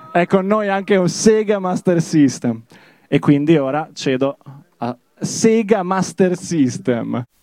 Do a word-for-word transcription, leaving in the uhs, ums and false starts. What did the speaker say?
È con noi anche un Sega Master System. E quindi ora cedo a Sega Master System.